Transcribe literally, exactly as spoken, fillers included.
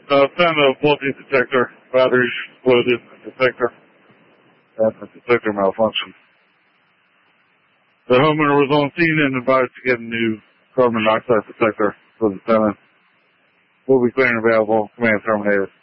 Uh, found a voltage detector. Battery exploded in the detector. And the detector malfunction. The homeowner was on scene and advised to get a new carbon monoxide detector for the tenant. Will be clear and available. Command terminated.